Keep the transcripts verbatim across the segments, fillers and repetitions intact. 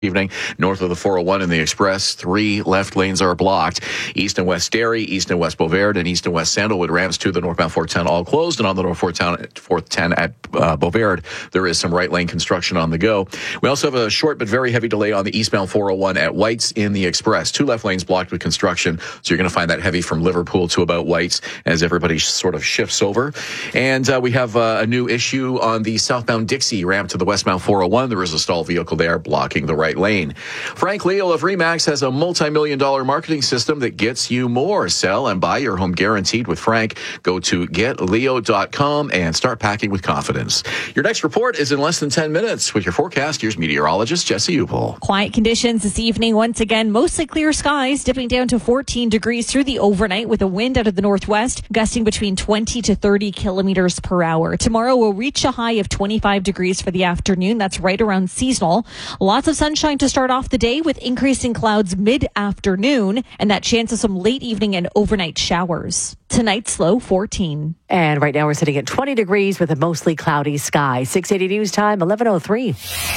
Evening. North of the four oh one and the Express, three left lanes are blocked. East and West Derry, East and West Beauvert, and East and West Sandalwood ramps to the northbound four ten all closed. And on the north four ten at uh, Beauvert, there is some right lane construction on the go. We also have a short but very heavy delay on the eastbound four oh one at Whites in the Express. Two left lanes blocked with construction, so you're going to find that heavy from Liverpool to about Whites as everybody sort of shifts over. And uh, we have uh, a new issue on the southbound Dixie ramp to the westbound four oh one. There is a stalled vehicle there blocking the right lane. Frank Leo of Remax has a multi-million dollar marketing system that gets you more. Sell and buy your home guaranteed with Frank. Go to get leo dot com and start packing with confidence. Your next report is in less than ten minutes. With your forecast, here's meteorologist Jesse Upel. Quiet conditions this evening. Once again, mostly clear skies, dipping down to fourteen degrees through the overnight with a wind out of the northwest, gusting between twenty to thirty kilometers per hour. Tomorrow we'll reach a high of twenty-five degrees for the afternoon. That's right around seasonal. Lots of sunshine to start off the day with increasing clouds mid-afternoon and that chance of some late evening and overnight showers. Tonight's low fourteen. And right now we're sitting at twenty degrees with a mostly cloudy sky. six eighty News Time, eleven oh three.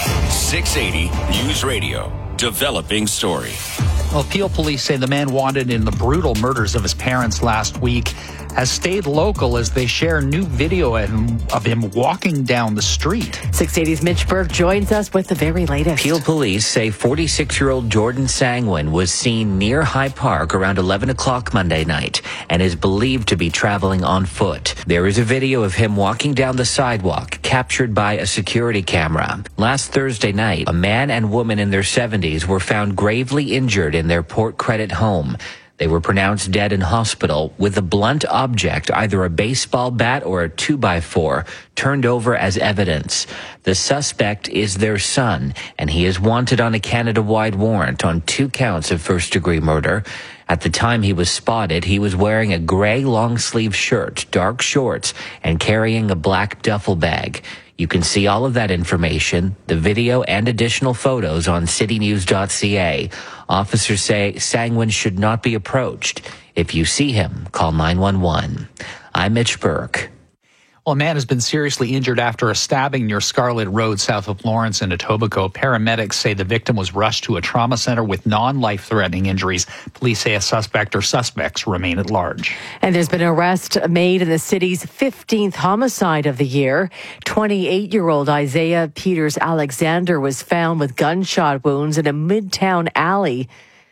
six eighty News Radio. Developing story. Well, Peel police say the man wanted in the brutal murders of his parents last week has stayed local as they share new video of him walking down the street. six eighty's Mitch Burke joins us with the very latest. Peel police say forty-six-year-old Jordan Sangwin was seen near High Park around eleven o'clock Monday night and is believed to be traveling on foot. There is a video of him walking down the sidewalk captured by a security camera. Last Thursday night, a man and woman in their seventies were found gravely injured in their Port Credit home. They were pronounced dead in hospital with a blunt object, either a baseball bat or a two by four, turned over as evidence. The suspect is their son, and he is wanted on a Canada-wide warrant on two counts of first-degree murder. At the time he was spotted, he was wearing a gray long-sleeve shirt, dark shorts, and carrying a black duffel bag. You can see all of that information, the video and additional photos on city news dot c a. Officers say Sangwin should not be approached. If you see him, call nine one one. I'm Mitch Burke. Well, a man has been seriously injured after a stabbing near Scarlet Road south of Lawrence in Etobicoke. Paramedics say the victim was rushed to a trauma center with non-life-threatening injuries. Police say a suspect or suspects remain at large. And there's been an arrest made in the city's fifteenth homicide of the year. twenty-eight-year-old Isaiah Peters Alexander was found with gunshot wounds in a midtown alley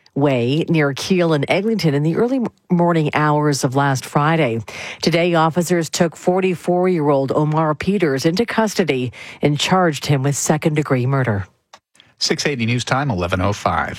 way near Keele and Eglinton in the early morning hours of last Friday. Today, officers took forty-four-year-old Omar Peters into custody and charged him with second-degree murder. six eighty News Time, eleven oh five.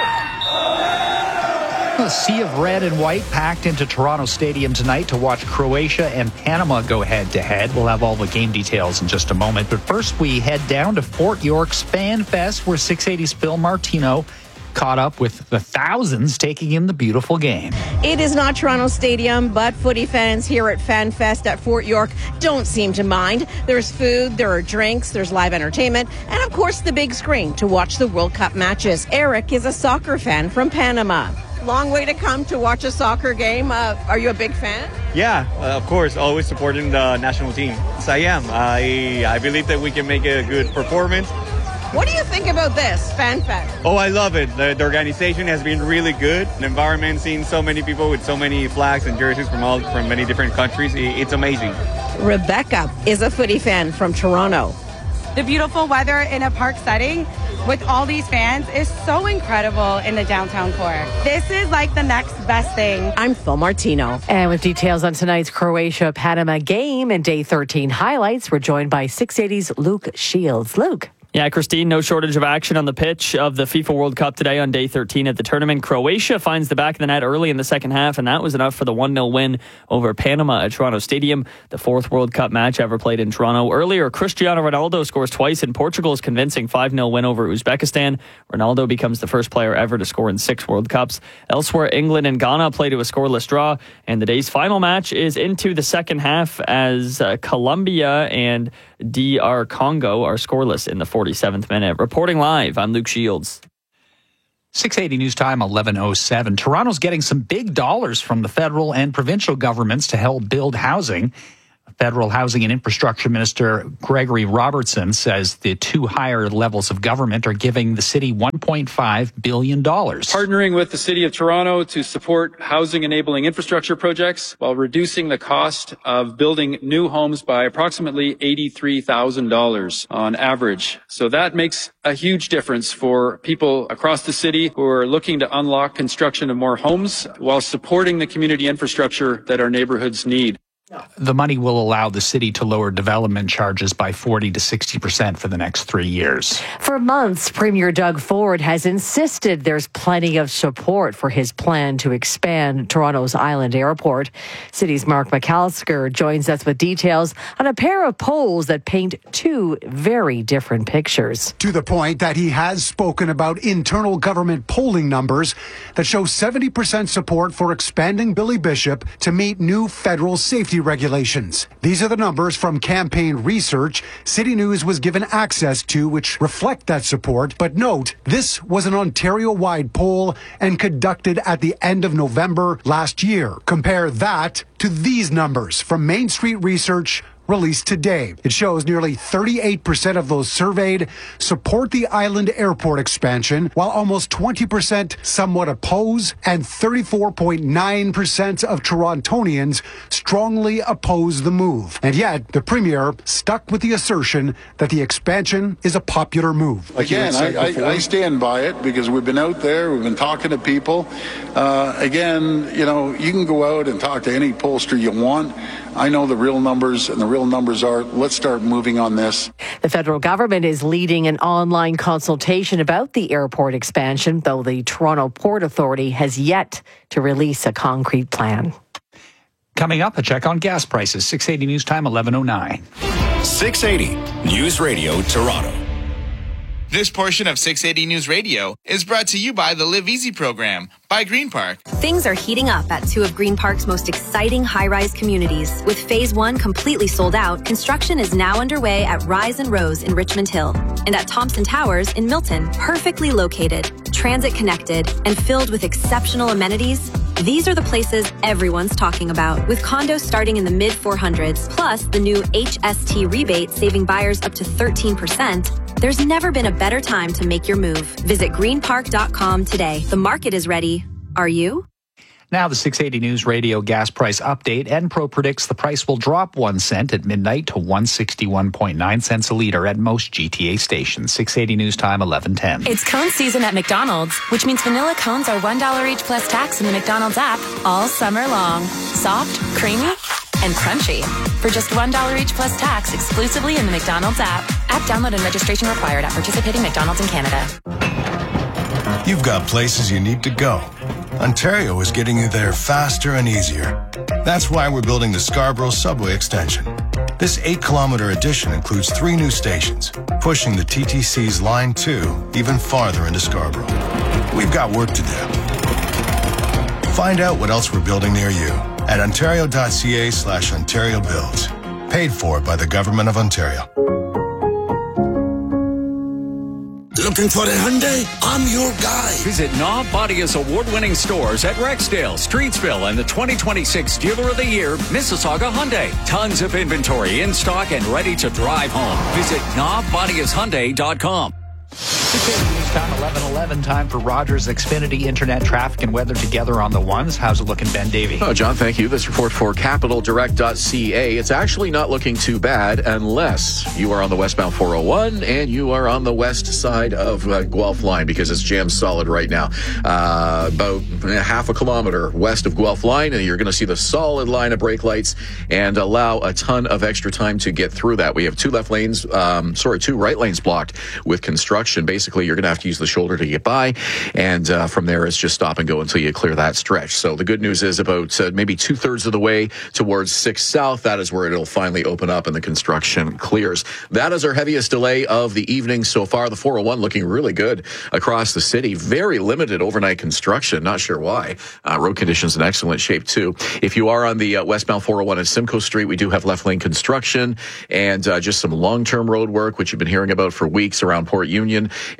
A sea of red and white packed into Toronto Stadium tonight to watch Croatia and Panama go head-to-head. We'll have all the game details in just a moment. But first, we head down to Fort York's Fan Fest, where six eighty's Phil Martino caught up with the thousands taking in the beautiful game. It is not Toronto Stadium, but footy fans here at FanFest at Fort York don't seem to mind. There's food, there are drinks, there's live entertainment, and of course the big screen to watch the World Cup matches. Eric is a soccer fan from Panama. Long way to come to watch a soccer game. Uh, are you a big fan? Yeah, uh, of course, always supporting the national team. Yes, I am. I, I believe that we can make a good performance. What do you think about this, FanFest? Oh, I love it. The, the organization has been really good. The environment, seeing so many people with so many flags and jerseys from all from many different countries, it, it's amazing. Rebecca is a footy fan from Toronto. The beautiful weather in a park setting with all these fans is so incredible in the downtown core. This is like the next best thing. I'm Phil Martino. And with details on tonight's Croatia-Panama game and Day thirteen highlights, we're joined by six eighty's Luke Shields. Luke. Yeah, Christine, no shortage of action on the pitch of the FIFA World Cup today on day thirteen of the tournament. Croatia finds the back of the net early in the second half, and that was enough for the one nil win over Panama at Toronto Stadium, the fourth World Cup match ever played in Toronto. Earlier, Cristiano Ronaldo scores twice in Portugal's convincing five nil win over Uzbekistan. Ronaldo becomes the first player ever to score in six World Cups. Elsewhere, England and Ghana play to a scoreless draw, and the day's final match is into the second half as uh, Colombia and D R Congo are scoreless in the forty-seventh minute. Reporting live, I'm Luke Shields. six eighty News Time, eleven oh seven. Toronto's getting some big dollars from the federal and provincial governments to help build housing. Federal Housing and Infrastructure Minister Gregory Robertson says the two higher levels of government are giving the city one point five billion dollars. Partnering with the City of Toronto to support housing-enabling infrastructure projects while reducing the cost of building new homes by approximately eighty-three thousand dollars on average. So that makes a huge difference for people across the city who are looking to unlock construction of more homes while supporting the community infrastructure that our neighborhoods need. The money will allow the city to lower development charges by forty to sixty percent for the next three years. For months, Premier Doug Ford has insisted there's plenty of support for his plan to expand Toronto's Island Airport. City's Mark McAllister joins us with details on a pair of polls that paint two very different pictures. To the point that he has spoken about internal government polling numbers that show seventy percent support for expanding Billy Bishop to meet new federal safety regulations. These are the numbers from campaign research City News was given access to, which reflect that support. But note, this was an Ontario-wide poll and conducted at the end of November last year. Compare that to these numbers from Main Street Research released today. It shows nearly thirty-eight percent of those surveyed support the Island Airport expansion, while almost twenty percent somewhat oppose, and thirty-four point nine percent of Torontonians strongly oppose the move. And yet, the Premier stuck with the assertion that the expansion is a popular move. Again, I, I, I stand by it because we've been out there, we've been talking to people. Uh, again, you know, you can go out and talk to any pollster you want. I know the real numbers, and the real numbers are, let's start moving on this. The federal government is leading an online consultation about the airport expansion, though the Toronto Port Authority has yet to release a concrete plan. Coming up, a check on gas prices. six eighty News Time, eleven oh nine. six eighty News Radio Toronto. This portion of six eighty News Radio is brought to you by the Live Easy program by Green Park. Things are heating up at two of Green Park's most exciting high-rise communities. With phase one completely sold out, construction is now underway at Rise and Rose in Richmond Hill and at Thompson Towers in Milton. Perfectly located, transit connected, and filled with exceptional amenities, these are the places everyone's talking about. With condos starting in the mid four hundreds, plus the new H S T rebate saving buyers up to thirteen percent, there's never been a better time to make your move. Visit green park dot com today. The market is ready. Are you? Now the six eighty News Radio gas price update. Enpro predicts the price will drop one cent at midnight to one sixty-one point nine cents a litre at most G T A stations. six eighty News Time, eleven ten. It's cone season at McDonald's, which means vanilla cones are one dollar each plus tax in the McDonald's app all summer long. Soft, creamy, and crunchy. For just one dollar each plus tax exclusively in the McDonald's app. App download and registration required at participating McDonald's in Canada. You've got places you need to go. Ontario is getting you there faster and easier. That's why we're building the Scarborough Subway Extension. This eight-kilometer addition includes three new stations, pushing the T T C's Line two even farther into Scarborough. We've got work to do. Find out what else we're building near you at ontario.ca slash Ontario Builds. Paid for by the Government of Ontario. Looking for a Hyundai? I'm your guy. Visit Knob Bodia's award-winning stores at Rexdale, Streetsville, and the twenty twenty-six Dealer of the Year, Mississauga Hyundai. Tons of inventory in stock and ready to drive home. Visit knob bodias hyundai dot com. Time eleven eleven, time for Rogers Xfinity Internet traffic and weather together on the ones. How's it looking, Ben Davey? Oh, John, thank you. This report for capital direct dot c a. It's actually not looking too bad unless you are on the westbound four oh one and you are on the west side of uh, Guelph Line, because it's jammed solid right now. Uh, about half a kilometer west of Guelph Line, and you're going to see the solid line of brake lights and allow a ton of extra time to get through that. We have two left lanes, um, sorry, two right lanes blocked with construction. Basically, you're going to have to use the shoulder to get by, and uh, from there it's just stop and go until you clear that stretch. So the good news is about uh, maybe two-thirds of the way towards six South, that is where it'll finally open up and the construction clears. That is our heaviest delay of the evening so far. The four oh one looking really good across the city. Very limited overnight construction. Not sure why. Uh, road conditions in excellent shape too. If you are on the uh, westbound four oh one at Simcoe Street, we do have left lane construction and uh, just some long-term road work, which you've been hearing about for weeks around Port Union and White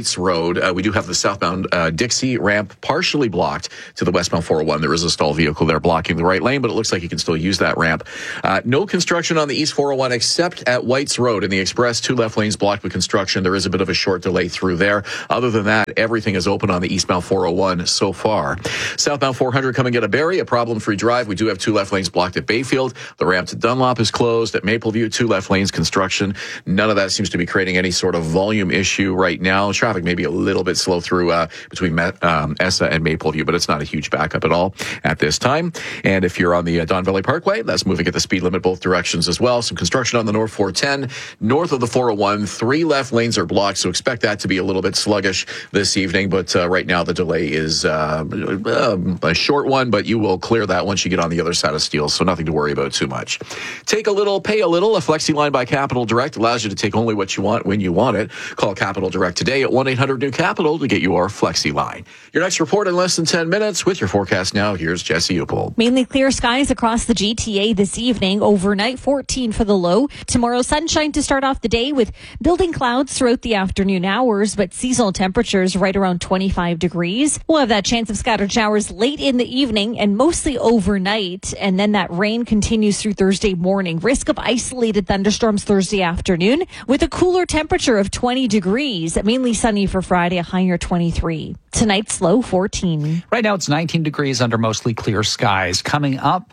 Whites Road, uh, we do have the southbound uh, Dixie ramp partially blocked to the westbound four oh one. There is a stalled vehicle there blocking the right lane, but it looks like you can still use that ramp. Uh, no construction on the east four oh one except at Whites Road in the express. Two left lanes blocked with construction. There is a bit of a short delay through there. Other than that, everything is open on the eastbound four oh one so far. Southbound four hundred coming out of Barrie, a problem-free drive. We do have two left lanes blocked at Bayfield. The ramp to Dunlop is closed. At Mapleview, two left lanes construction. None of that seems to be creating any sort of volume issue right now. Traffic may be a little bit slow through uh, between um, Essa and Mapleview, but it's not a huge backup at all at this time. And if you're on the uh, Don Valley Parkway, that's moving at the speed limit both directions as well. Some construction on the North four ten. North of the four oh one, three left lanes are blocked, so expect that to be a little bit sluggish this evening. But uh, right now the delay is uh, uh, a short one, but you will clear that once you get on the other side of Steele, so nothing to worry about too much. Take a little, pay a little. A Flexi line by Capital Direct allows you to take only what you want when you want it. Call Capital Direct today at one eight hundred new capital to get your Flexi line. Your next report in less than ten minutes. With your forecast now, here's Jesse Upel. Mainly clear skies across the G T A this evening. Overnight, fourteen for the low. Tomorrow, sunshine to start off the day with building clouds throughout the afternoon hours, but seasonal temperatures right around twenty-five degrees. We'll have that chance of scattered showers late in the evening and mostly overnight. And then that rain continues through Thursday morning. Risk of isolated thunderstorms Thursday afternoon with a cooler temperature of twenty degrees. Mainly sunny for Friday, a higher twenty-three. Tonight's low fourteen. Right now it's nineteen degrees under mostly clear skies. Coming up,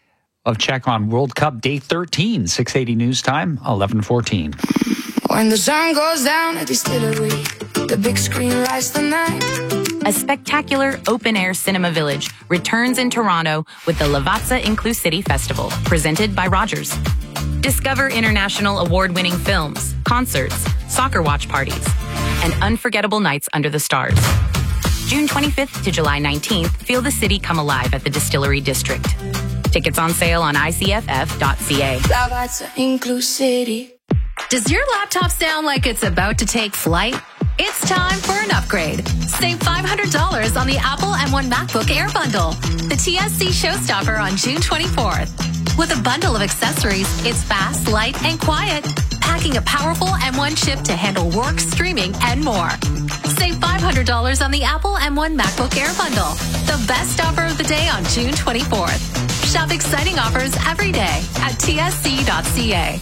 of check on World Cup Day thirteen, six eighty news time, eleven fourteen. When the sun goes down at Distillery, the big screen lights the night. A spectacular open-air cinema village returns in Toronto with the Lavazza Inclusivity Festival, presented by Rogers. Discover international award-winning films, concerts, soccer watch parties, and unforgettable nights under the stars. June twenty-fifth to July nineteenth, feel the city come alive at the Distillery District. Tickets on sale on I C F F dot C A. Lavazza Inclusivity. Does your laptop sound like it's about to take flight? It's time for an upgrade. Save five hundred dollars on the Apple M one MacBook Air bundle, the T S C showstopper on June twenty-fourth. With a bundle of accessories, it's fast, light, and quiet, packing a powerful M one chip to handle work, streaming, and more. Save five hundred dollars on the Apple M one MacBook Air bundle, the best offer of the day on June twenty-fourth. Shop exciting offers every day at T S C dot C A.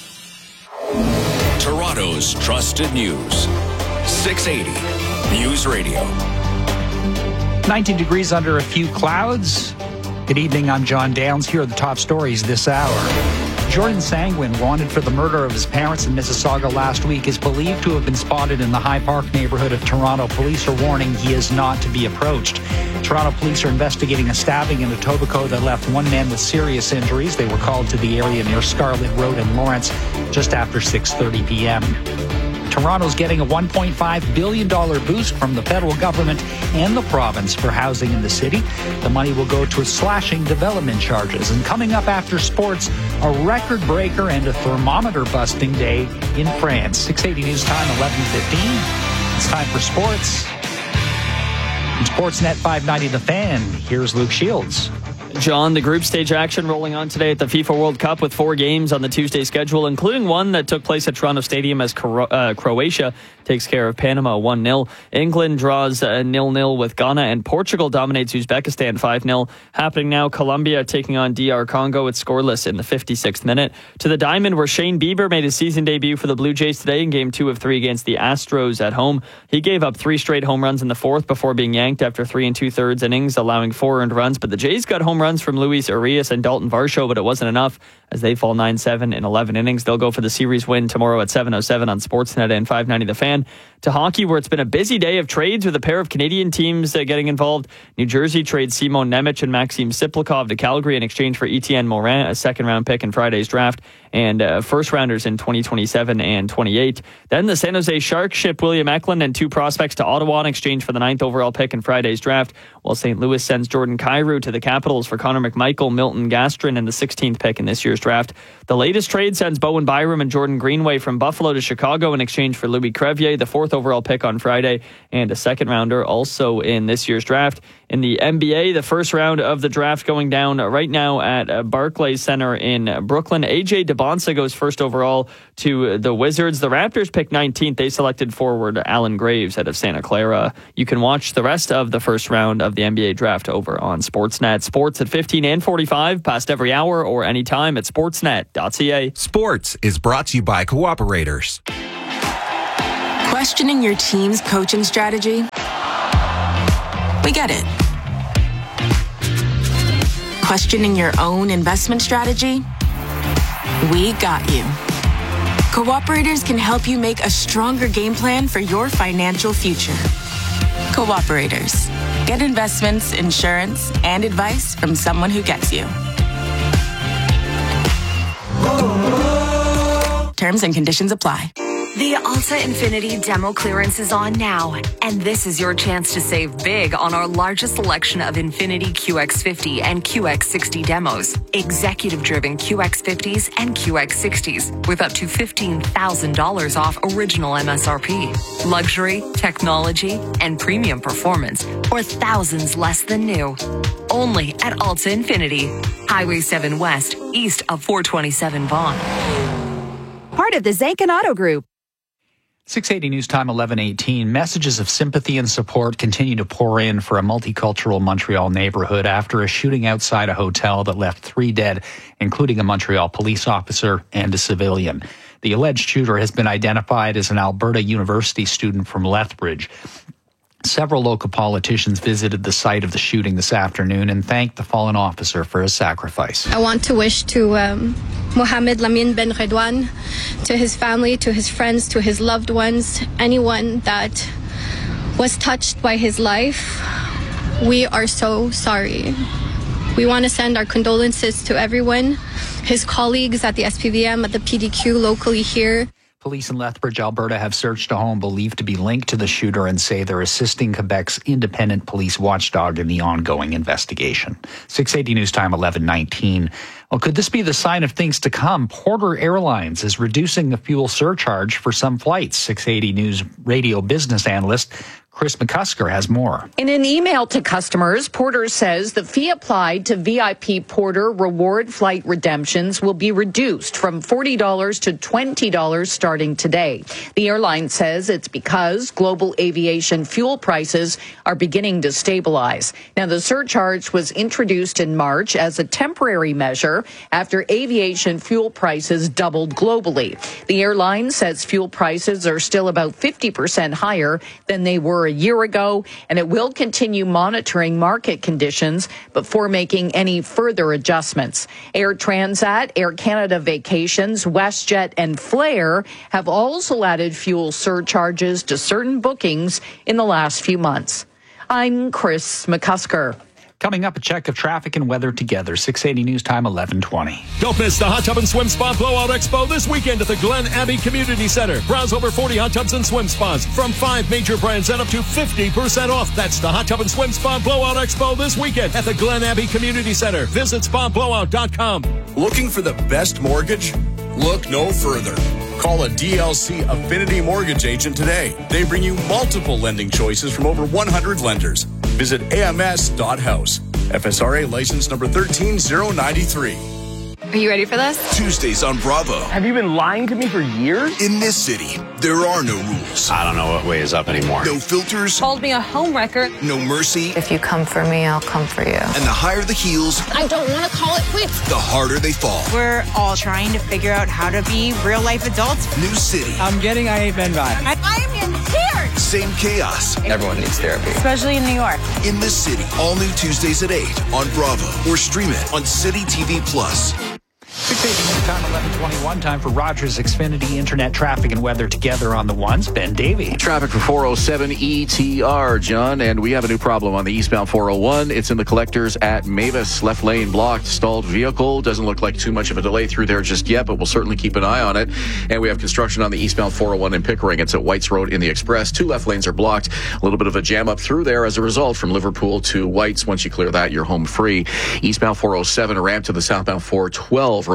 Toronto's trusted news. six eighty News Radio. nineteen degrees under a few clouds. Good evening, I'm John Downs. Here are the top stories this hour. Jordan Sangwin, wanted for the murder of his parents in Mississauga last week, is believed to have been spotted in the High Park neighborhood of Toronto. Police are warning he is not to be approached. Toronto police are investigating a stabbing in Etobicoke that left one man with serious injuries. They were called to the area near Scarlett Road in Lawrence just after six thirty p.m. Toronto's getting a one point five billion dollars boost from the federal government and the province for housing in the city. The money will go to slashing development charges. And coming up after sports, a record breaker and a thermometer busting day in France. six eighty News Time, eleven fifteen. It's time for sports. And Sportsnet five ninety The Fan. Here's Luke Shields. John, the group stage action rolling on today at the FIFA World Cup with four games on the Tuesday schedule, including one that took place at Toronto Stadium as Cro- uh, Croatia takes care of Panama one nil. England draws uh, nil nil with Ghana, and Portugal dominates Uzbekistan five nil. Happening now, Colombia taking on D R Congo. It's scoreless in the fifty-sixth minute. To the diamond, where Shane Bieber made his season debut for the Blue Jays today in game two of three against the Astros at home. He gave up three straight home runs in the fourth before being yanked after three and two-thirds innings, allowing four earned runs. But the Jays got home runs from Luis Urias and Dalton Varsho, but it wasn't enough as they fall nine seven in eleven innings. They'll go for the series win tomorrow at seven oh seven on Sportsnet and five ninety The Fan. To hockey, where it's been a busy day of trades with a pair of Canadian teams uh, getting involved. New Jersey trades Simon Nemec and Maxim Siplikov to Calgary in exchange for Etienne Morin, a second-round pick in Friday's draft, and uh, first-rounders in twenty twenty-seven and twenty-eight. Then the San Jose Sharks ship William Eklund and two prospects to Ottawa in exchange for the ninth overall pick in Friday's draft, while Saint Louis sends Jordan Kyrou to the Capitals for Connor McMichael, Milton Gastrin, and the sixteenth pick in this year's draft. The latest trade sends Bowen Byram and Jordan Greenway from Buffalo to Chicago in exchange for Louis Crevier, the fourth overall pick on Friday, and a second-rounder also in this year's draft. In the N B A, the first round of the draft going down right now at Barclays Center in Brooklyn. A J DeBoer Bonsa goes first overall to the Wizards. The Raptors picked nineteenth. They selected forward Alan Graves out of Santa Clara. You can watch the rest of the first round of the N B A draft over on Sportsnet. Sports at fifteen and forty-five, past every hour or anytime at sportsnet dot c a. Sports is brought to you by Cooperators. Questioning your team's coaching strategy? We get it. Questioning your own investment strategy? We got you. Cooperators can help you make a stronger game plan for your financial future. Cooperators. Get investments, insurance, and advice from someone who gets you. Terms and conditions apply. The Alta Infiniti demo clearance is on now, and this is your chance to save big on our largest selection of Infiniti Q X fifty and Q X sixty demos. Executive-driven Q X fifties and Q X sixties with up to fifteen thousand dollars off original M S R P. Luxury, technology, and premium performance, or thousands less than new. Only at Alta Infiniti. Highway seven West, east of four twenty-seven Vaughan. Part of the Zankin Auto Group. six eighty News Time, eleven eighteen. Messages of sympathy and support continue to pour in for a multicultural Montreal neighborhood after a shooting outside a hotel that left three dead, including a Montreal police officer and a civilian. The alleged shooter has been identified as an Alberta University student from Lethbridge. Several local politicians visited the site of the shooting this afternoon and thanked the fallen officer for his sacrifice. I want to wish to um, Mohamed Lamin Ben Redouane, to his family, to his friends, to his loved ones, anyone that was touched by his life. We are so sorry. We want to send our condolences to everyone, his colleagues at the S P V M, at the P D Q locally here. Police in Lethbridge, Alberta have searched a home believed to be linked to the shooter and say they're assisting Quebec's independent police watchdog in the ongoing investigation. six eighty News Time, eleven nineteen. Well, could this be the sign of things to come? Porter Airlines is reducing the fuel surcharge for some flights. six eighty News radio business analyst Chris McCusker has more. In an email to customers, Porter says the fee applied to V I P Porter reward flight redemptions will be reduced from forty dollars to twenty dollars starting today. The airline says it's because global aviation fuel prices are beginning to stabilize. Now, the surcharge was introduced in March as a temporary measure after aviation fuel prices doubled globally. The airline says fuel prices are still about fifty percent higher than they were a year ago, and it will continue monitoring market conditions before making any further adjustments. Air Transat, Air Canada Vacations, WestJet, and Flair have also added fuel surcharges to certain bookings in the last few months. I'm Chris McCusker. Coming up, a check of traffic and weather together. six eighty News Time, eleven twenty. Don't miss the Hot Tub and Swim Spa Blowout Expo this weekend at the Glen Abbey Community Center. Browse over forty hot tubs and swim spas from five major brands at up to fifty percent off. That's the Hot Tub and Swim Spa Blowout Expo this weekend at the Glen Abbey Community Center. Visit spa blowout dot com. Looking for the best mortgage? Look no further. Call a D L C Affinity Mortgage agent today. They bring you multiple lending choices from over one hundred lenders. Visit A M S dot house. F S R A license number one three zero nine three. Are you ready for this? Tuesdays on Bravo. Have you been lying to me for years? In this city, there are no rules. I don't know what way is up anymore. No filters. Called me a homewrecker. No mercy. If you come for me, I'll come for you. And the higher the heels, I don't want to call it quits. the harder they fall. We're all trying to figure out how to be real life adults. New city. I'm getting I Hate Men vibe. I'm in tears. Same chaos. Everyone needs therapy. Especially in New York. In this city. All new Tuesdays at eight on Bravo. Or stream it on City T V Plus. six eighty News Time, eleven twenty-one. Time for Rogers Xfinity Internet traffic and weather together on the ones. Ben Davey. Traffic for four oh seven E T R, John, and we have a new problem on the eastbound four oh one. It's in the collectors at Mavis. Left lane blocked. Stalled vehicle. Doesn't look like too much of a delay through there just yet, but we'll certainly keep an eye on it. And we have construction on the eastbound four oh one in Pickering. It's at Whites Road in the Express. Two left lanes are blocked. A little bit of a jam up through there as a result from Liverpool to Whites. Once you clear that, you're home free. Eastbound four oh seven, a ramp to the southbound four twelve.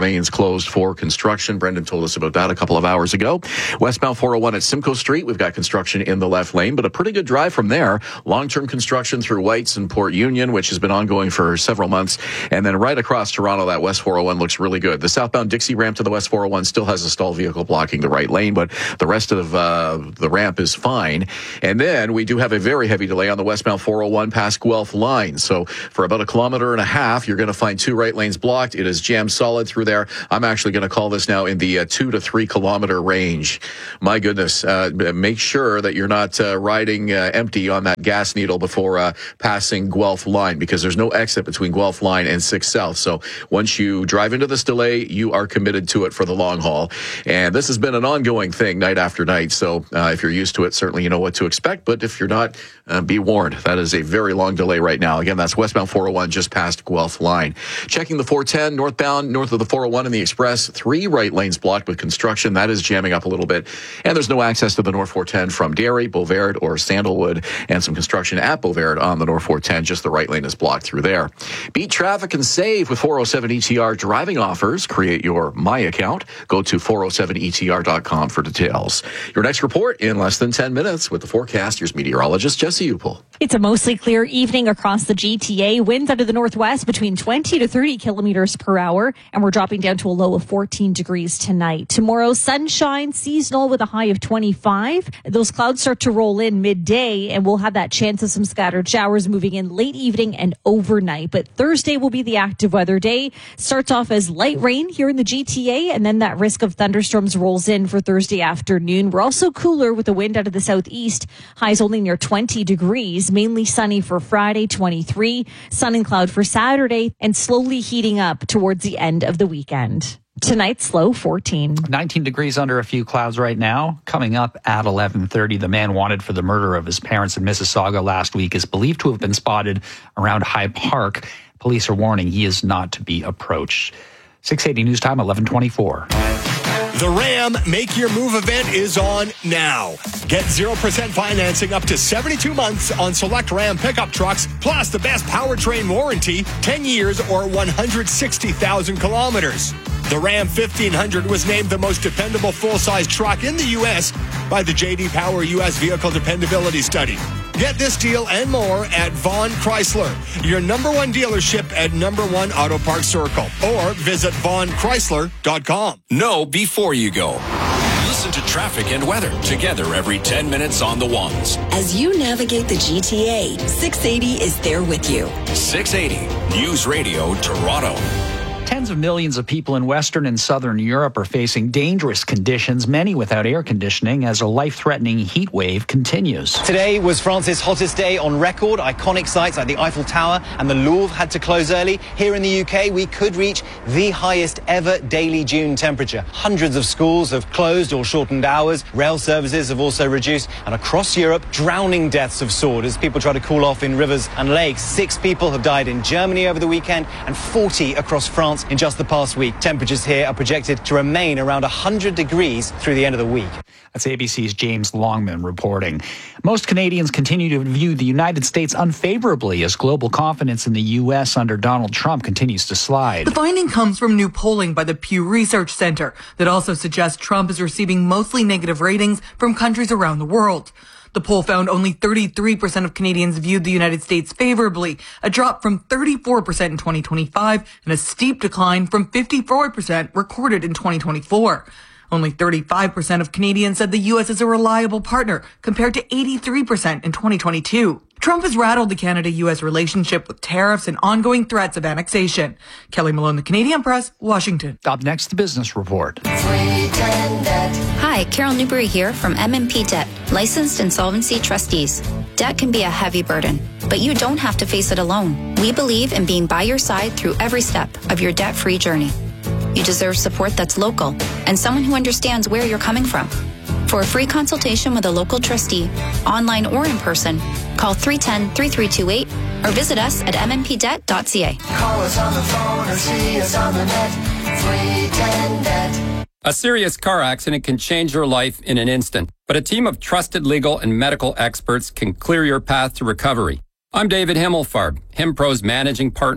lanes closed for construction. Brendan told us about that a couple of hours ago. Westbound four oh one at Simcoe Street, we've got construction in the left lane, but a pretty good drive from there. Long-term construction through Whites and Port Union, which has been ongoing for several months. And then right across Toronto, that West four oh one looks really good. The southbound Dixie ramp to the West four oh one still has a stalled vehicle blocking the right lane, but the rest of uh, the ramp is fine. And then we do have a very heavy delay on the westbound four oh one past Guelph line. So for about a kilometer and a half, you're going to find two right lanes blocked. It is jammed solid through there. I'm actually going to call this now in the uh, two to three kilometer range. My goodness, uh, make sure that you're not uh, riding uh, empty on that gas needle before uh, passing Guelph line, because there's no exit between Guelph line and six South. So once you drive into this delay, you are committed to it for the long haul. And this has been an ongoing thing night after night. So uh, if you're used to it, certainly you know what to expect. But if you're not, uh, be warned. That is a very long delay right now. Again, that's westbound four oh one just past Guelph line. Checking the four ten northbound, north of the four oh one and the Express, three right lanes blocked with construction. That is jamming up a little bit. And there's no access to the North four ten from Derry, Beauvert, or Sandalwood, and some construction at Beauvert on the North four ten. Just the right lane is blocked through there. Beat traffic and save with four oh seven E T R driving offers. Create your My Account. Go to four oh seven E T R dot com for details. Your next report in less than ten minutes with the forecast. Here's meteorologist Jesse Upel. It's a mostly clear evening across the G T A. Winds out of the northwest between twenty to thirty kilometers per hour, and we're dropping down to a low of fourteen degrees tonight. Tomorrow, sunshine, seasonal with a high of twenty-five. Those clouds start to roll in midday, and we'll have that chance of some scattered showers moving in late evening and overnight. But Thursday will be the active weather day. Starts off as light rain here in the G T A, and then that risk of thunderstorms rolls in for Thursday afternoon. We're also cooler with the wind out of the southeast. Highs only near twenty degrees. Mainly sunny for Friday, twenty-three. Sun and cloud for Saturday, and slowly heating up towards the end of the weekend. Tonight's low fourteen. nineteen degrees under a few clouds right now. Coming up at eleven thirty, the man wanted for the murder of his parents in Mississauga last week is believed to have been spotted around High Park. Police are warning he is not to be approached. six eighty News Time, eleven twenty-four. The Ram Make Your Move event is on now. Get zero percent financing up to seventy-two months on select Ram pickup trucks, plus the best powertrain warranty, ten years or one hundred sixty thousand kilometers. The Ram fifteen hundred was named the most dependable full-size truck in the U S by the J D Power U S Vehicle Dependability Study. Get this deal and more at Vaughn Chrysler, your number one dealership at number one Auto Parts Circle, or visit vaughn chrysler dot com. Know before you go. Listen to traffic and weather together every ten minutes on the ones. As you navigate the G T A, six eighty is there with you. six eighty News Radio Toronto. Tens of millions of people in Western and Southern Europe are facing dangerous conditions, many without air conditioning, as a life-threatening heat wave continues. Today was France's hottest day on record. Iconic sites like the Eiffel Tower and the Louvre had to close early. Here in the U K, we could reach the highest ever daily June temperature. Hundreds of schools have closed or shortened hours. Rail services have also reduced. And across Europe, drowning deaths have soared as people try to cool off in rivers and lakes. Six people have died in Germany over the weekend and forty across France in just the past week. Temperatures here are projected to remain around one hundred degrees through the end of the week. That's A B C's James Longman reporting. Most Canadians continue to view the United States unfavorably as global confidence in the U S under Donald Trump continues to slide. The finding comes from new polling by the Pew Research Center that also suggests Trump is receiving mostly negative ratings from countries around the world. The poll found only thirty-three percent of Canadians viewed the United States favorably, a drop from thirty-four percent in twenty twenty-five and a steep decline from fifty-four percent recorded in twenty twenty-four. Only thirty-five percent of Canadians said the U S is a reliable partner, compared to eighty-three percent in twenty twenty-two. Trump has rattled the Canada-U S relationship with tariffs and ongoing threats of annexation. Kelly Malone, The Canadian Press, Washington. Up next, the business report. Hi, Carol Newberry here from M and P Debt, licensed insolvency trustees. Debt can be a heavy burden, but you don't have to face it alone. We believe in being by your side through every step of your debt-free journey. You deserve support that's local and someone who understands where you're coming from. For a free consultation with a local trustee, online or in person, call three one zero, three three two eight or visit us at m m p debt dot c a. Call us on the phone or see us on the net. three ten debt. A serious car accident can change your life in an instant, but a team of trusted legal and medical experts can clear your path to recovery. I'm David Himmelfarb, HimPro's managing partner.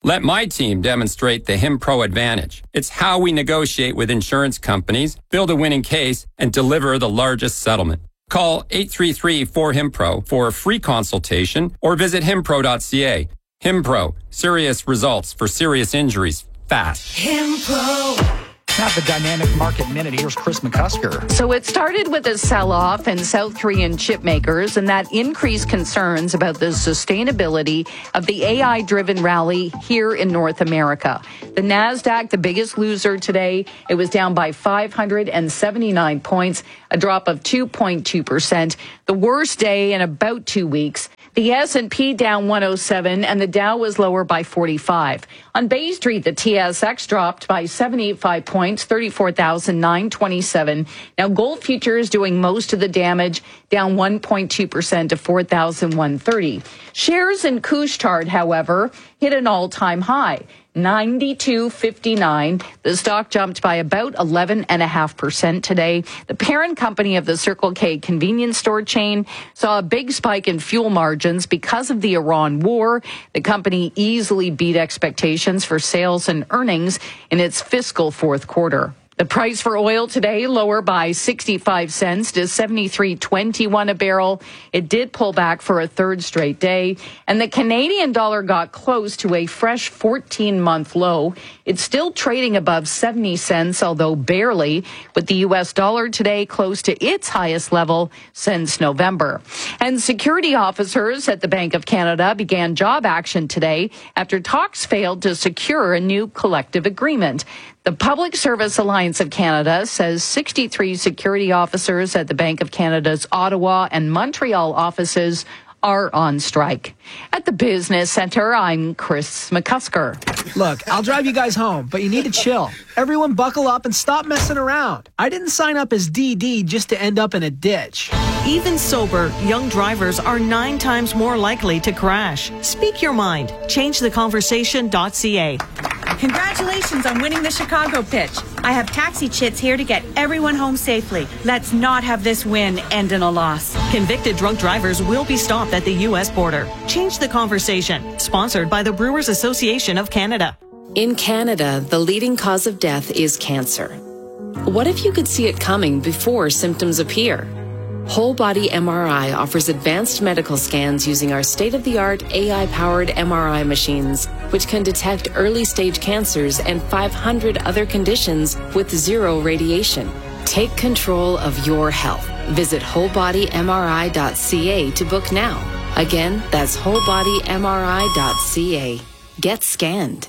Let my team demonstrate the HimPro advantage. It's how we negotiate with insurance companies, build a winning case, and deliver the largest settlement. Call eight three three four HimPro for a free consultation or visit himpro dot c a. HimPro, serious results for serious injuries, fast. HimPro. Now the Dynamic Market Minute. Here's Chris McCusker. So it started with a sell-off in South Korean chip makers, and that increased concerns about the sustainability of the A I-driven rally here in North America. The NASDAQ, the biggest loser today, it was down by five hundred seventy-nine points, a drop of two point two percent. The worst day in about two weeks. The S and P down one oh seven and the Dow was lower by forty-five. On Bay Street, the T S X dropped by seventy-five points, thirty-four thousand nine hundred twenty-seven. Now, gold futures doing most of the damage, down one point two percent to four thousand one hundred thirty. Shares in Couche-Tard, however, hit an all-time high. ninety-two fifty-nine. The stock jumped by about eleven point five percent today. The parent company of the Circle K convenience store chain saw a big spike in fuel margins because of the Iran war. The company easily beat expectations for sales and earnings in its fiscal fourth quarter. The price for oil today lower by sixty-five cents to seventy-three twenty-one a barrel. It did pull back for a third straight day. And the Canadian dollar got close to a fresh fourteen-month low. It's still trading above seventy cents, although barely, with the U S dollar today close to its highest level since November. And security officers at the Bank of Canada began job action today after talks failed to secure a new collective agreement. The Public Service Alliance of Canada says sixty-three security officers at the Bank of Canada's Ottawa and Montreal offices are on strike. At the Business Center, I'm Chris McCusker. Look, I'll drive you guys home, but you need to chill. Everyone buckle up and stop messing around. I didn't sign up as D D just to end up in a ditch. Even sober, young drivers are nine times more likely to crash. Speak your mind. Change the conversation dot c a. Congratulations on winning the Chicago pitch. I have taxi chits here to get everyone home safely. Let's not have this win end in a loss. Convicted drunk drivers will be stopped at the U S border. Change the conversation. Sponsored by the Brewers Association of Canada. In Canada, the leading cause of death is cancer. What if you could see it coming before symptoms appear? Whole Body M R I offers advanced medical scans using our state-of-the-art A I-powered M R I machines, which can detect early-stage cancers and five hundred other conditions with zero radiation. Take control of your health. Visit whole body m r i dot c a to book now. Again, that's whole body m r i dot c a. Get scanned.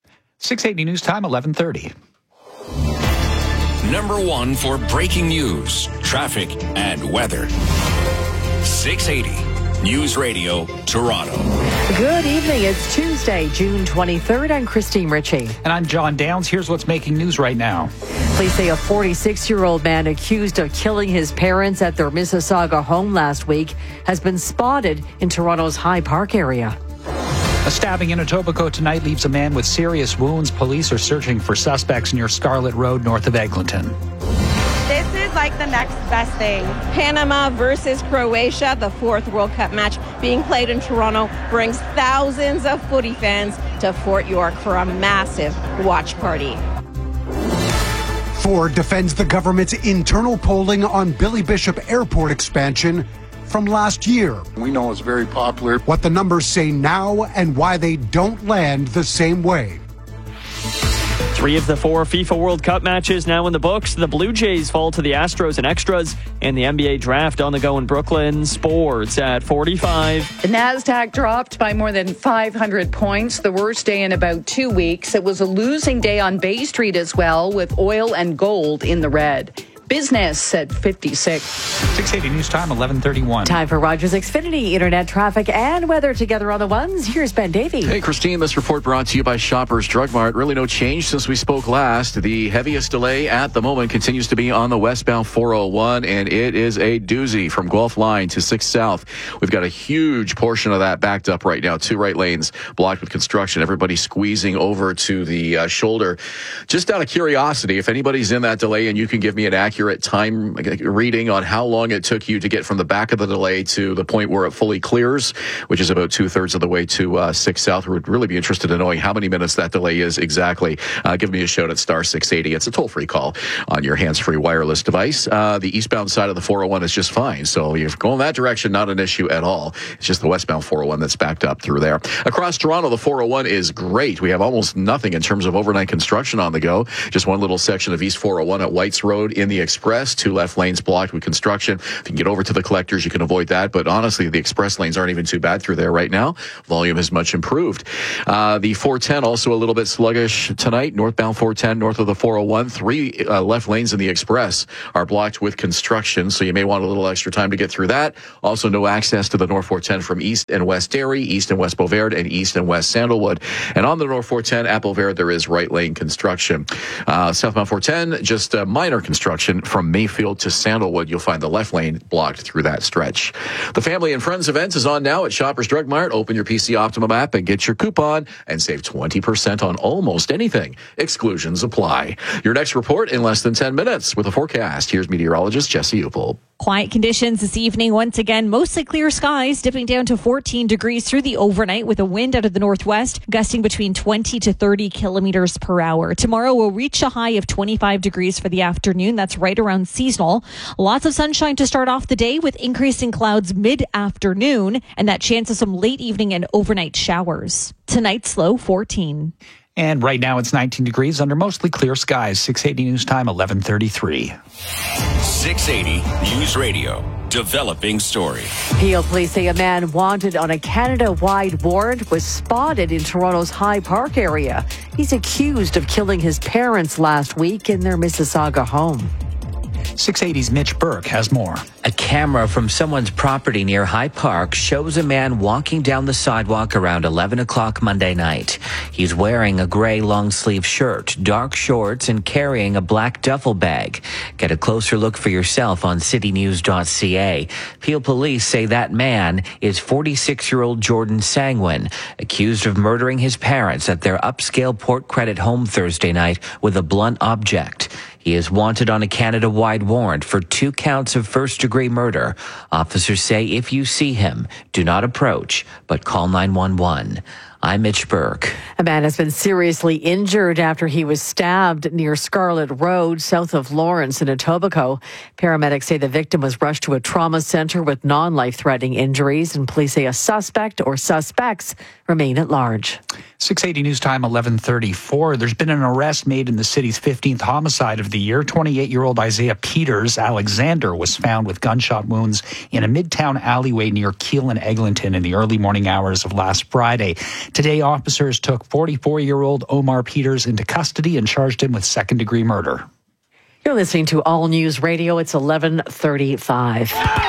six eighty News Time, eleven thirty. Number one for breaking news, traffic, and weather. six eighty News Radio, Toronto. Good evening. It's Tuesday, June twenty-third. I'm Christine Ritchie. And I'm John Downs. Here's what's making news right now. Police say a forty-six-year-old man accused of killing his parents at their Mississauga home last week has been spotted in Toronto's High Park area. A stabbing in Etobicoke tonight leaves a man with serious wounds. Police are searching for suspects near Scarlett Road, north of Eglinton. This is like the next best thing. Panama versus Croatia, the fourth World Cup match being played in Toronto, brings thousands of footy fans to Fort York for a massive watch party. Ford defends the government's internal polling on Billy Bishop Airport expansion from last year. We know it's very popular. What the numbers say now and why they don't land the same way. Three of the four FIFA World Cup matches now in the books. The Blue Jays fall to the Astros in extras, and the N B A draft on the go in Brooklyn. Sports at forty-five. The NASDAQ dropped by more than five hundred points, the worst day in about two weeks. It was a losing day on Bay Street as well, with oil and gold in the red. Business at fifty-six. six eighty News Time, eleven thirty-one. Time for Rogers Xfinity Internet traffic and weather together on the ones. Here's Ben Davey. Hey, Christine, this report brought to you by Shoppers Drug Mart. Really no change since we spoke last. The heaviest delay at the moment continues to be on the westbound four oh one, and it is a doozy from Guelph Line to six South. We've got a huge portion of that backed up right now. Two right lanes blocked with construction. Everybody squeezing over to the uh, shoulder. Just out of curiosity, if anybody's in that delay and you can give me an accurate accurate time reading on how long it took you to get from the back of the delay to the point where it fully clears, which is about two-thirds of the way to uh, six South. We'd really be interested in knowing how many minutes that delay is exactly. Uh, give me a shout at star six eighty. It's a toll-free call on your hands-free wireless device. Uh, the eastbound side of the four oh one is just fine. So if you're going that direction, not an issue at all. It's just the westbound four oh one that's backed up through there. Across Toronto, the four oh one is great. We have almost nothing in terms of overnight construction on the go. Just one little section of East four oh one at Whites Road in the Express. Two left lanes blocked with construction. If you can get over to the collectors, you can avoid that. But honestly, the express lanes aren't even too bad through there right now. Volume is much improved. Uh, the four ten also a little bit sluggish tonight. Northbound four ten north of the four oh one. Three uh, left lanes in the Express are blocked with construction, so you may want a little extra time to get through that. Also, no access to the North four ten from East and West Derry, East and West Beauvert, and East and West Sandalwood. And on the North four ten at Beauvert, there is right lane construction. Uh, southbound four ten, just uh, minor construction from Mayfield to Sandalwood. You'll find the left lane blocked through that stretch. The Family and Friends event is on now at Shoppers Drug Mart. Open your P C Optimum app and get your coupon and save twenty percent on almost anything. Exclusions apply. Your next report in less than ten minutes with a forecast. Here's meteorologist Jesse Upel. Quiet conditions this evening. Once again, mostly clear skies, dipping down to fourteen degrees through the overnight with a wind out of the northwest, gusting between twenty to thirty kilometers per hour. Tomorrow we'll reach a high of twenty-five degrees for the afternoon. That's right around seasonal. Lots of sunshine to start off the day with increasing clouds mid-afternoon and that chance of some late evening and overnight showers. Tonight's low fourteen. And right now it's nineteen degrees under mostly clear skies. six eighty News Time, eleven thirty-three. six eighty News Radio. Developing story. Peel police say a man wanted on a Canada-wide warrant was spotted in Toronto's High Park area. He's accused of killing his parents last week in their Mississauga home. six eighty's Mitch Burke has more. A camera from someone's property near High Park shows a man walking down the sidewalk around eleven o'clock Monday night. He's wearing a gray long-sleeve shirt, dark shorts, and carrying a black duffel bag. Get a closer look for yourself on city news dot c a. Peel police say that man is forty-six-year-old Jordan Sangwin, accused of murdering his parents at their upscale Port Credit home Thursday night with a blunt object. He is wanted on a Canada-wide warrant for two counts of first-degree murder. Officers say if you see him, do not approach, but call nine one one. I'm Mitch Burke. A man has been seriously injured after he was stabbed near Scarlet Road, south of Lawrence in Etobicoke. Paramedics say the victim was rushed to a trauma center with non-life-threatening injuries, and police say a suspect or suspects remain at large. six eighty News Time, eleven thirty-four. There's been an arrest made in the city's fifteenth homicide of the year. twenty-eight-year-old Isaiah Peters Alexander was found with gunshot wounds in a midtown alleyway near Keele and Eglinton in the early morning hours of last Friday. Today, officers took forty-four-year-old Omar Peters into custody and charged him with second-degree murder. You're listening to All News Radio. It's eleven thirty-five.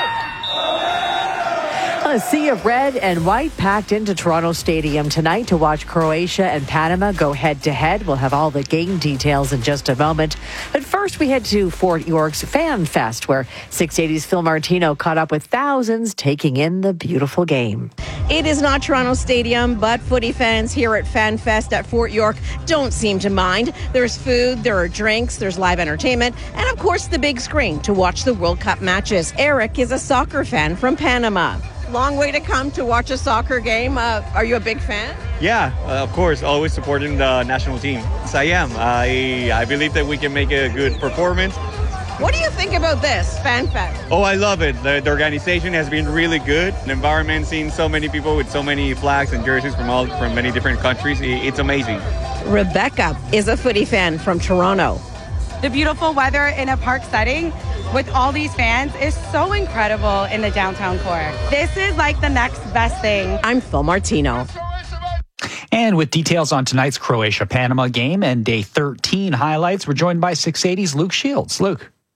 A sea of red and white packed into Toronto Stadium tonight to watch Croatia and Panama go head-to-head. We'll have all the game details in just a moment. But first, we head to Fort York's Fan Fest, where six eighty's Phil Martino caught up with thousands taking in the beautiful game. It is not Toronto Stadium, but footy fans here at Fan Fest at Fort York don't seem to mind. There's food, there are drinks, there's live entertainment, and of course the big screen to watch the World Cup matches. Eric is a soccer fan from Panama. Long way to come to watch a soccer game. Uh, are you a big fan? Yeah, uh, of course, always supporting the national team. Yes, I am. I, I believe that we can make a good performance. What do you think about this, Fan Fest? Oh, I love it. The, the organization has been really good. The environment, seeing so many people with so many flags and jerseys from all from many different countries, it, it's amazing. Rebecca is a footy fan from Toronto. The beautiful weather in a park setting with all these fans is so incredible in the downtown core. This is like the next best thing. I'm Phil Martino. And with details on tonight's Croatia-Panama game and day thirteen highlights, we're joined by six eighty's Luke Shields. Luke.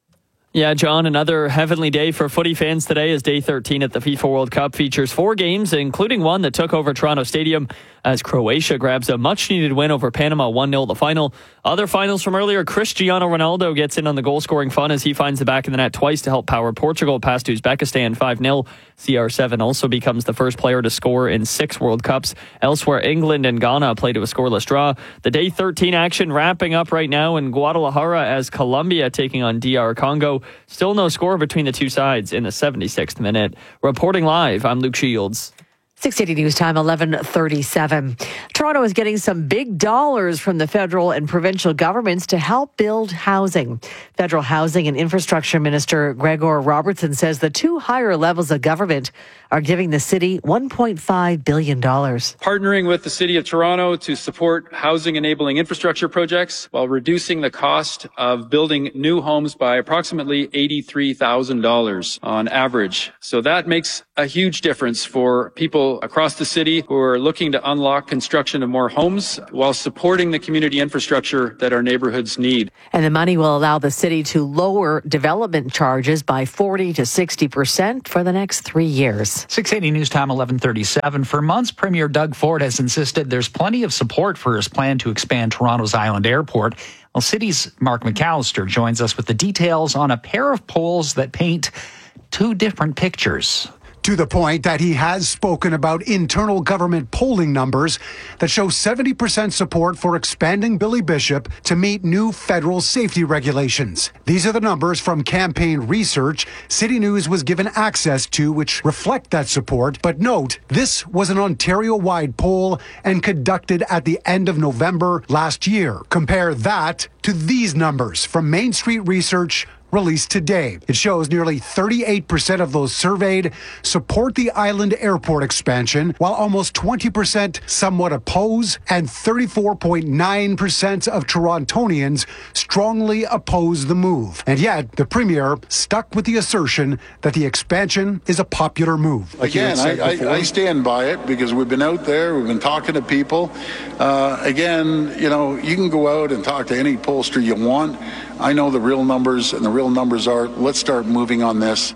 Yeah, John, another heavenly day for footy fans today as day thirteen at the FIFA World Cup features four games, including one that took over Toronto Stadium as Croatia grabs a much-needed win over Panama one nil the final. Other finals from earlier, Cristiano Ronaldo gets in on the goal-scoring fun as he finds the back of the net twice to help power Portugal past Uzbekistan five nil. C R seven also becomes the first player to score in six World Cups. Elsewhere, England and Ghana play to a scoreless draw. The day thirteen action wrapping up right now in Guadalajara as Colombia taking on D R Congo. Still no score between the two sides in the seventy-sixth minute. Reporting live, I'm Luke Shields. six eighty News Time, eleven thirty-seven. Toronto is getting some big dollars from the federal and provincial governments to help build housing. Federal Housing and Infrastructure Minister Gregor Robertson says the two higher levels of government are giving the city one point five billion dollars. Partnering with the City of Toronto to support housing-enabling infrastructure projects while reducing the cost of building new homes by approximately eighty-three thousand dollars on average. So that makes a huge difference for people across the city who are looking to unlock construction of more homes while supporting the community infrastructure that our neighborhoods need. And the money will allow the city to lower development charges by forty to sixty percent for the next three years. six eighty News Time, eleven thirty-seven. For months, Premier Doug Ford has insisted there's plenty of support for his plan to expand Toronto's Island Airport. Well, City's Mark McAllister joins us with the details on a pair of polls that paint two different pictures. To the point that he has spoken about internal government polling numbers that show seventy percent support for expanding Billy Bishop to meet new federal safety regulations. These are the numbers from campaign research City News was given access to, which reflect that support. But note, this was an Ontario-wide poll and conducted at the end of November last year. Compare that to these numbers from Main Street Research, released today. It shows nearly thirty-eight percent of those surveyed support the Island Airport expansion, while almost twenty percent somewhat oppose, and thirty-four point nine percent of Torontonians strongly oppose the move. And yet, the Premier stuck with the assertion that the expansion is a popular move. Like Again, I, I, I stand by it because we've been out there, we've been talking to people. Uh, again, you know, you can go out and talk to any pollster you want. I know the real numbers, and the real numbers are, let's start moving on this.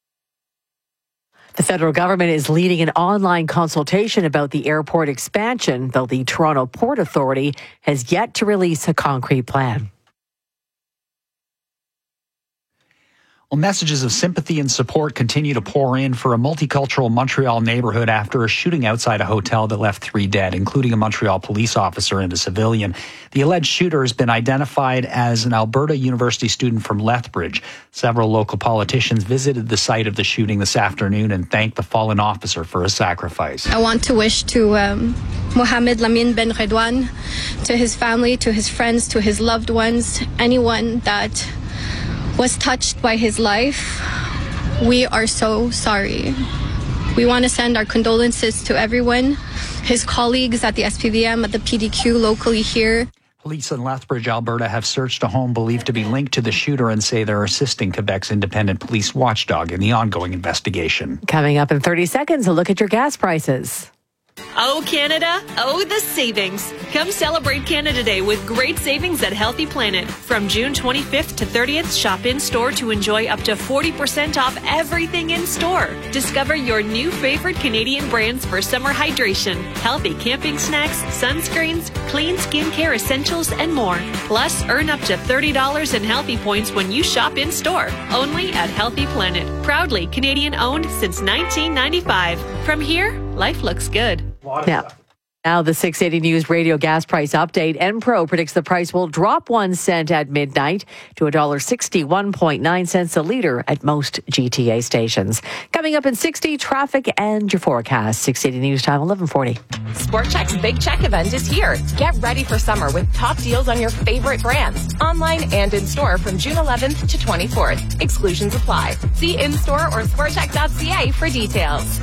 The federal government is leading an online consultation about the airport expansion, though the Toronto Port Authority has yet to release a concrete plan. Well, messages of sympathy and support continue to pour in for a multicultural Montreal neighborhood after a shooting outside a hotel that left three dead, including a Montreal police officer and a civilian. The alleged shooter has been identified as an Alberta University student from Lethbridge. Several local politicians visited the site of the shooting this afternoon and thanked the fallen officer for his sacrifice. I want to wish to um, Mohamed Lamin Ben Redouane, to his family, to his friends, to his loved ones, anyone that was touched by his life. We are so sorry. We want to send our condolences to everyone, his colleagues at the S P V M, at the P D Q locally here. Police in Lethbridge, Alberta have searched a home believed to be linked to the shooter and say they're assisting Quebec's independent police watchdog in the ongoing investigation. Coming up in thirty seconds, a look at your gas prices. Oh, Canada. Oh, the savings. Come celebrate Canada Day with great savings at Healthy Planet. From June twenty-fifth to thirtieth, shop in-store to enjoy up to forty percent off everything in store. Discover your new favorite Canadian brands for summer hydration, healthy camping snacks, sunscreens, clean skincare essentials, and more. Plus, earn up to thirty dollars in Healthy Points when you shop in-store. Only at Healthy Planet. Proudly Canadian-owned since nineteen ninety-five. From here, life looks good. Now, now the six eighty News Radio gas price update. Enpro predicts the price will drop one cent at midnight to one dollar sixty-one point nine cents a litre at most G T A stations. Coming up in sixty, traffic and your forecast. six eighty News Time, eleven forty. Sport Chek's Big Check event is here. Get ready for summer with top deals on your favorite brands, online and in-store from June eleventh to twenty-fourth. Exclusions apply. See in-store or sport check dot c a for details.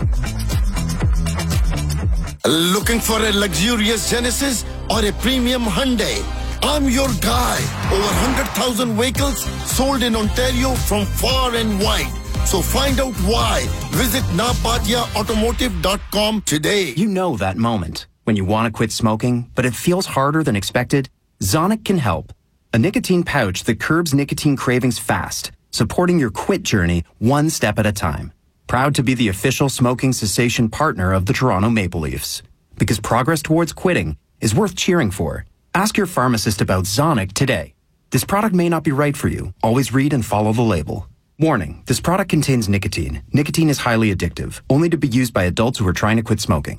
Looking for a luxurious Genesis or a premium Hyundai? I'm your guy. Over one hundred thousand vehicles sold in Ontario from far and wide. So find out why. Visit nabadia automotive dot com today. You know that moment when you want to quit smoking, but it feels harder than expected? Zonic can help. A nicotine pouch that curbs nicotine cravings fast. supporting your quit journey one step at a time. Proud to be the official smoking cessation partner of the Toronto Maple Leafs. Because progress towards quitting is worth cheering for. Ask your pharmacist about Zonic today. This product may not be right for you. Always read and follow the label. Warning, this product contains nicotine. Nicotine is highly addictive, only to be used by adults who are trying to quit smoking.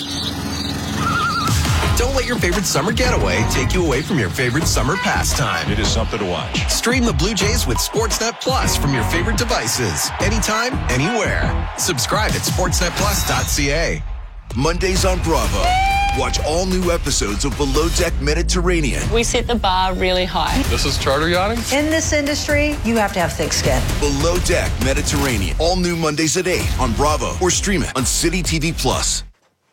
Don't let your favorite summer getaway take you away from your favorite summer pastime. It is something to watch. Stream the Blue Jays with Sportsnet Plus from your favorite devices. Anytime, anywhere. Subscribe at sportsnet plus dot c a. Mondays on Bravo. Watch all new episodes of Below Deck Mediterranean. We set the bar really high. This is charter yachting? In this industry, you have to have thick skin. Below Deck Mediterranean. All new Mondays at eight on Bravo or stream it on City T V Plus.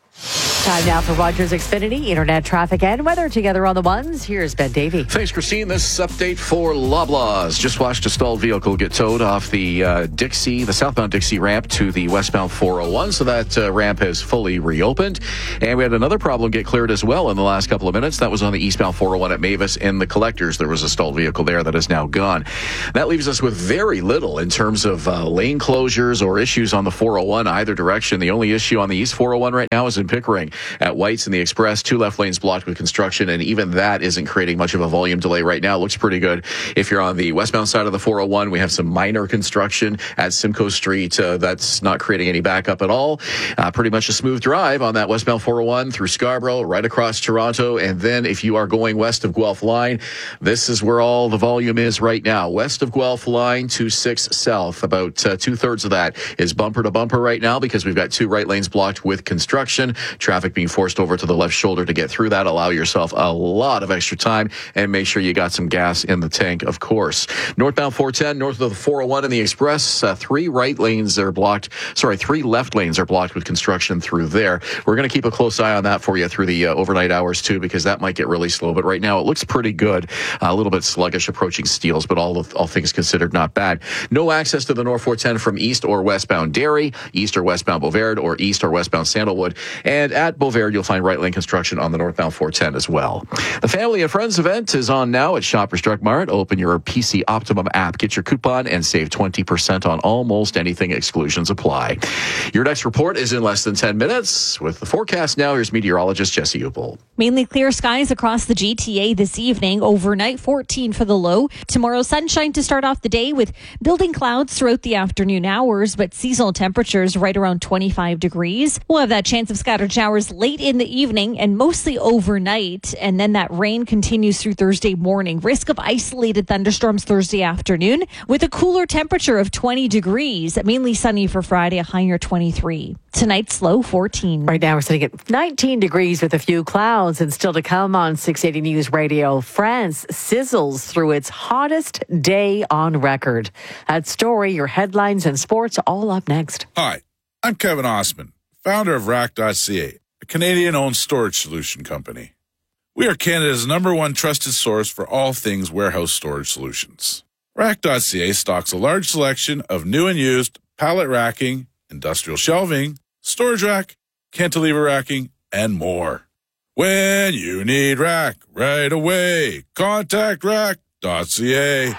Time now for Rogers Xfinity, internet traffic and weather together on the ones. Here's Ben Davey. Thanks, Christine. This update for Loblaws. Just watched a stalled vehicle get towed off the uh, Dixie, the southbound Dixie ramp to the westbound four oh one. So that uh, ramp has fully reopened. And we had another problem get cleared as well in the last couple of minutes. That was on the eastbound four oh one at Mavis in the collectors. There was a stalled vehicle there that is now gone. That leaves us with very little in terms of uh, lane closures or issues on the four oh one either direction. The only issue on the east four oh one right now is in Pickering. At White's and the Express, two left lanes blocked with construction, and even that isn't creating much of a volume delay right now. It looks pretty good. If you're on the westbound side of the four oh one, we have some minor construction at Simcoe Street. Uh, that's not creating any backup at all. Uh, pretty much a smooth drive on that westbound four oh one through Scarborough, right across Toronto. And then if you are going west of Guelph Line, this is where all the volume is right now. West of Guelph Line to six South. About uh, two-thirds of that is bumper to bumper right now because we've got two right lanes blocked with construction. Traffic being forced over to the left shoulder to get through that. Allow yourself a lot of extra time and make sure you got some gas in the tank, of course. Northbound four ten, north of the four oh one in the Express, uh, three right lanes are blocked. Sorry, three left lanes are blocked with construction through there. We're going to keep a close eye on that for you through the uh, overnight hours too, because that might get really slow. But right now it looks pretty good. Uh, a little bit sluggish approaching Steeles, but all of, all things considered, not bad. No access to the North four ten from east or westbound Derry, east or westbound Beauvais, or east or westbound Sandalwood. And at Beauvais, you'll find right lane construction on the northbound four ten as well. The Family and Friends event is on now at Shoppers Drug Mart. Open your P C Optimum app, get your coupon, and save twenty percent on almost anything. Exclusions apply. Your next report is in less than ten minutes. With the forecast now, here's meteorologist Jesse Upel. Mainly clear skies across the G T A this evening. Overnight, fourteen for the low. Tomorrow, sunshine to start off the day with building clouds throughout the afternoon hours, but seasonal temperatures right around twenty-five degrees. We'll have that chance of scattered showers late in the evening and mostly overnight, and then that rain continues through Thursday morning. Risk of isolated thunderstorms Thursday afternoon with a cooler temperature of twenty degrees. Mainly sunny for Friday, a high near twenty-three. Tonight's low fourteen. Right now we're sitting at nineteen degrees with a few clouds, and still to come on six eighty News Radio. France sizzles through its hottest day on record. That story, your headlines and sports, all up next. Hi, I'm Kevin Osman, founder of rack dot c a, a Canadian-owned storage solution company. We are Canada's number one trusted source for all things warehouse storage solutions. rack dot c a stocks a large selection of new and used pallet racking, industrial shelving, storage rack, cantilever racking, and more. When you need rack right away, contact rack dot c a.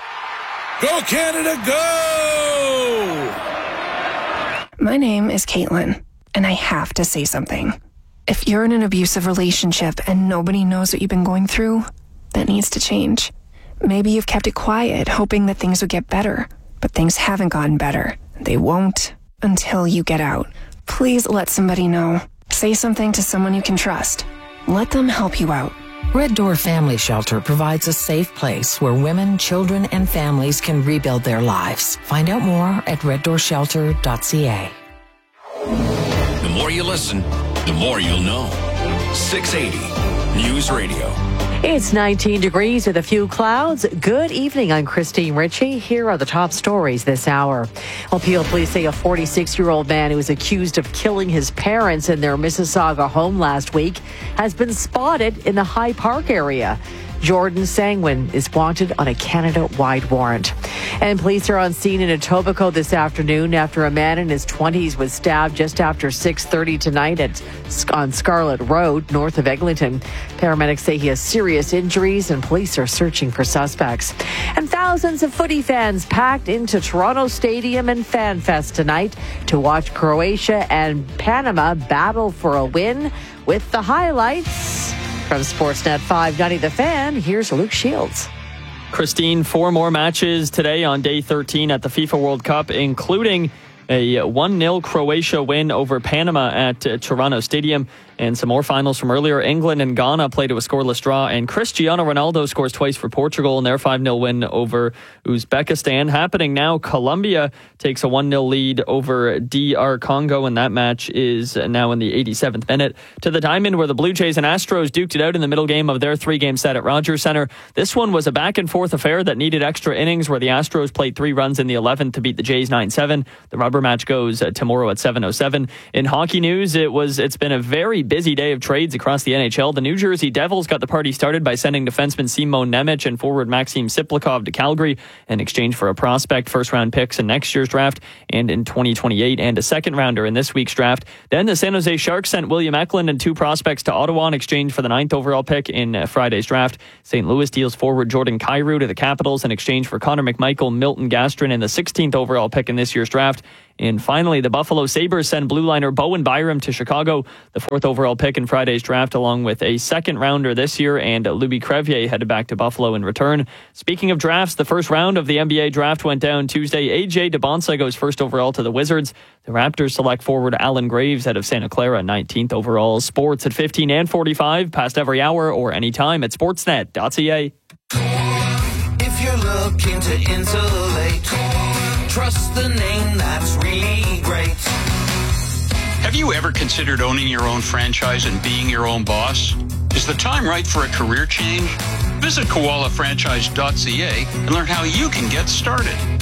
Go Canada, go! My name is Caitlin, and I have to say something. If you're in an abusive relationship and nobody knows what you've been going through, that needs to change. Maybe you've kept it quiet, hoping that things would get better, but things haven't gotten better. They won't until you get out. Please let somebody know. Say something to someone you can trust. Let them help you out. Red Door Family Shelter provides a safe place where women, children, and families can rebuild their lives. Find out more at red door shelter dot c a. The more you listen, the more you'll know. six eighty News Radio. It's nineteen degrees with a few clouds. Good evening. I'm Christine Ritchie. Here are the top stories this hour. Well, Peel police say a forty-six-year-old man who was accused of killing his parents in their Mississauga home last week has been spotted in the High Park area. Jordan Sangwin is wanted on a Canada-wide warrant. And police are on scene in Etobicoke this afternoon after a man in his twenties was stabbed just after six thirty tonight at on Scarlett Road, north of Eglinton. Paramedics say he has serious injuries and police are searching for suspects. And thousands of footy fans packed into Toronto Stadium and FanFest tonight to watch Croatia and Panama battle for a win. With the highlights from Sportsnet five ninety The Fan, here's Luke Shields. Christine, four more matches today on day thirteen at the FIFA World Cup, including a one nil Croatia win over Panama at uh, Toronto Stadium. And some more finals from earlier. England and Ghana played to a scoreless draw. And Cristiano Ronaldo scores twice for Portugal in their five nil win over Uzbekistan. Happening now, Colombia takes a one nil lead over D R Congo. And that match is now in the eighty-seventh minute. To the diamond where the Blue Jays and Astros duked it out in the middle game of their three-game set at Rogers Center. This one was a back-and-forth affair that needed extra innings where the Astros played three runs in the eleventh to beat the Jays nine seven. The rubber match goes uh, tomorrow at seven oh seven. In hockey news, it was, it's been a very busy day of trades across the N H L. The New Jersey Devils got the party started by sending defenseman Simon Nemec and forward Maxim Siplikov to Calgary in exchange for a prospect, first-round picks in next year's draft and in twenty twenty-eight, and a second-rounder in this week's draft. Then the San Jose Sharks sent William Eklund and two prospects to Ottawa in exchange for the ninth overall pick in uh, Friday's draft. Saint Louis deals forward Jordan Kyrou to the Capitals in exchange for Connor McMichael, Milton Gastrin, and the sixteenth overall pick in this year's draft. And finally, the Buffalo Sabres send blue liner Bowen Byram to Chicago, the fourth overall pick in Friday's draft, along with a second rounder this year, and Louis Crevier headed back to Buffalo in return. Speaking of drafts, the first round of the N B A draft went down Tuesday. A J DeBonsa goes first overall to the Wizards. The Raptors select forward Alan Graves out of Santa Clara, nineteenth overall. Sports at fifteen and forty-five, past every hour or anytime at sportsnet dot c a. If you're looking to insulate, trust the name that's really great. Have you ever considered owning your own franchise and being your own boss? Is the time right for a career change? Visit koala franchise dot c a and learn how you can get started.